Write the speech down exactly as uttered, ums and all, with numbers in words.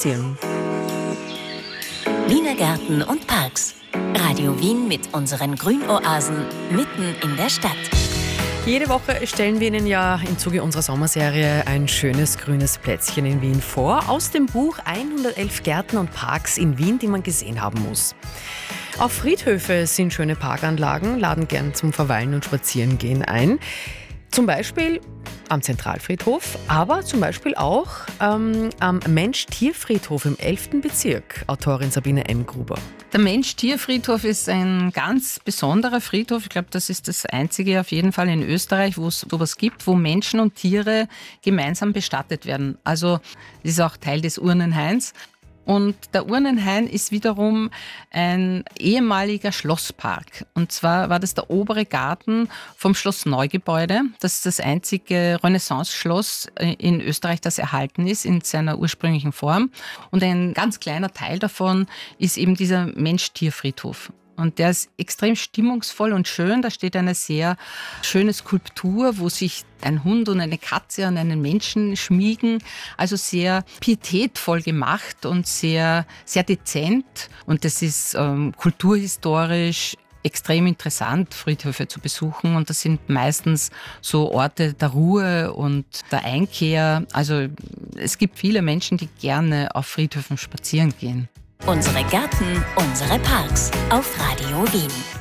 spazieren. Wiener Gärten und Parks. Radio Wien mit unseren Grünoasen mitten in der Stadt. Jede Woche stellen wir Ihnen ja im Zuge unserer Sommerserie ein schönes grünes Plätzchen in Wien vor, aus dem Buch hundertelf Gärten und Parks in Wien, die man gesehen haben muss. Auch Friedhöfe sind schöne Parkanlagen, laden gern zum Verweilen und Spazierengehen ein. Zum Beispiel am Zentralfriedhof, aber zum Beispiel auch ähm, am Mensch-Tier-Friedhof im elften Bezirk. Autorin Sabine M. Gruber. Der Mensch-Tier-Friedhof ist ein ganz besonderer Friedhof. Ich glaube, das ist das einzige auf jeden Fall in Österreich, wo es sowas gibt, wo Menschen und Tiere gemeinsam bestattet werden. Also das ist auch Teil des Urnenhains. Und der Urnenhain ist wiederum ein ehemaliger Schlosspark. Und zwar war das der obere Garten vom Schloss Neugebäude. Das ist das einzige Renaissance-Schloss in Österreich, das erhalten ist in seiner ursprünglichen Form. Und ein ganz kleiner Teil davon ist eben dieser Mensch-Tier-Friedhof. Und der ist extrem stimmungsvoll und schön. Da steht eine sehr schöne Skulptur, wo sich ein Hund und eine Katze an einen Menschen schmiegen. Also sehr pietätvoll gemacht und sehr, sehr dezent. Und das ist ähm, kulturhistorisch extrem interessant, Friedhöfe zu besuchen. Und das sind meistens so Orte der Ruhe und der Einkehr. Also es gibt viele Menschen, die gerne auf Friedhöfen spazieren gehen. Unsere Gärten, unsere Parks auf Radio Wien.